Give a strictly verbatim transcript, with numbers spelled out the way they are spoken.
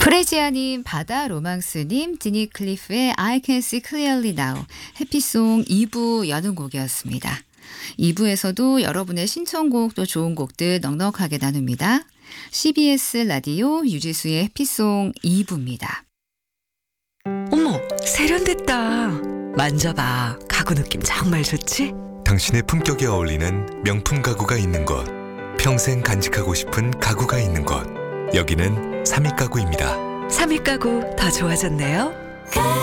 프레지아님, 바다 로망스님, 드니 클리프의 I Can See Clearly Now, 해피송 이 부 여는 곡이었습니다. 이 부에서도 여러분의 신청곡 또 좋은 곡들 넉넉하게 나눕니다. 씨비에스 라디오 유지수의 해피송 이 부입니다. 어머, 세련됐다. 만져봐. 가구 느낌 정말 좋지? 당신의 품격에 어울리는 명품 가구가 있는 곳, 평생 간직하고 싶은 가구가 있는 곳, 여기는 삼익 가구입니다. 삼익 가구 더 좋아졌네요.